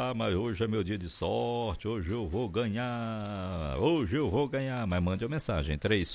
mas hoje é meu dia de sorte, hoje eu vou ganhar, mas mande uma mensagem,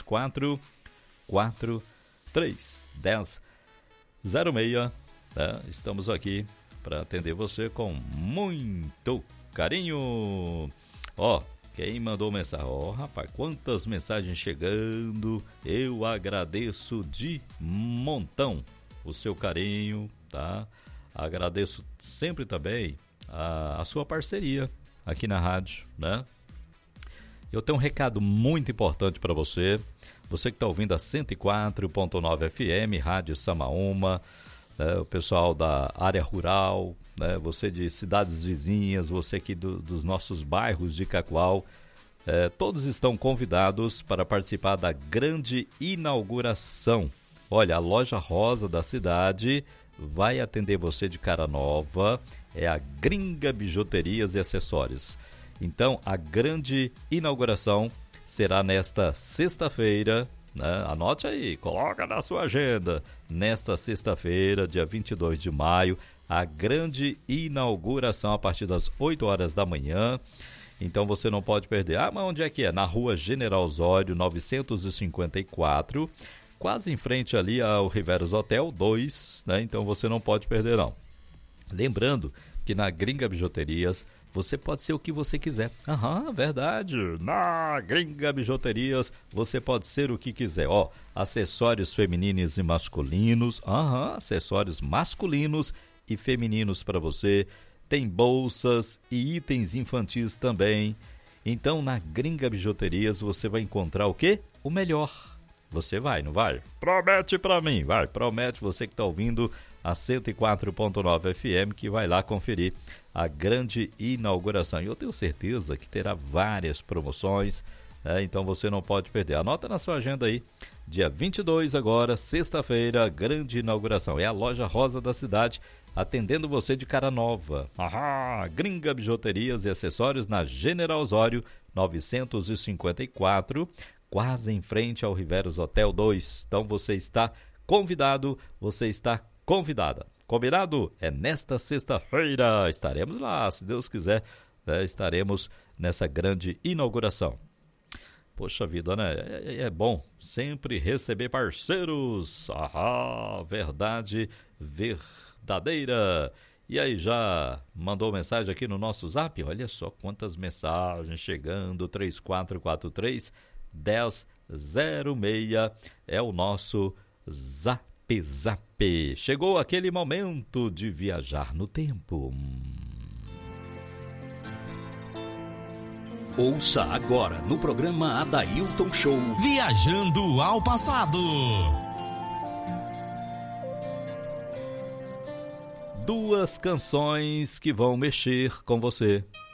34431006, né? Estamos aqui para atender você com muito carinho. Ó, quem mandou mensagem? Ó, rapaz, quantas mensagens chegando, eu agradeço de montão o seu carinho, tá? Agradeço sempre também a sua parceria aqui na rádio, né? Eu tenho um recado muito importante para você. Você que está ouvindo a 104.9 FM, Rádio Samaúma, né? O pessoal da área rural, né? Você de cidades vizinhas, você aqui dos nossos bairros de Cacoal, todos estão convidados para participar da grande inauguração. Olha, a loja rosa da cidade vai atender você de cara nova, é a Gringa Bijuterias e Acessórios. Então, a grande inauguração será nesta sexta-feira, né? Anote aí, coloca na sua agenda. Nesta sexta-feira, dia 22 de maio, a grande inauguração a partir das 8 horas da manhã. Então, você não pode perder. Ah, mas onde é que é? Na Rua General Osório, 954, quase em frente ali ao Riveros Hotel 2, né? Então você não pode perder não. Lembrando que na Gringa Bijuterias você pode ser o que você quiser. Aham, verdade. Na Gringa Bijuterias você pode ser o que quiser. Ó, acessórios femininos e masculinos. Aham, acessórios masculinos e femininos para você. Tem bolsas e itens infantis também. Então na Gringa Bijuterias você vai encontrar o quê? O melhor. Você vai, não vai? Promete pra mim, vai. Promete você que está ouvindo a 104.9 FM que vai lá conferir a grande inauguração. E eu tenho certeza que terá várias promoções, né? Então você não pode perder. Anota na sua agenda aí. Dia 22 agora, sexta-feira, grande inauguração. É a loja rosa da cidade atendendo você de cara nova. Aham, Gringa Bijuterias e Acessórios na General Osório, 954, quase em frente ao Riveros Hotel 2. Então você está convidado, você está convidada. Combinado? É nesta sexta-feira. Estaremos lá, se Deus quiser, né? Estaremos nessa grande inauguração. Poxa vida, né? É bom sempre receber parceiros. Aham, verdade verdadeira. E aí, já mandou mensagem aqui no nosso zap? Olha só quantas mensagens chegando, 3443 1006 é o nosso Zap Zap. Chegou aquele momento de viajar no tempo. Ouça agora no programa Adailton Show, Viajando ao Passado. Duas canções que vão mexer com você.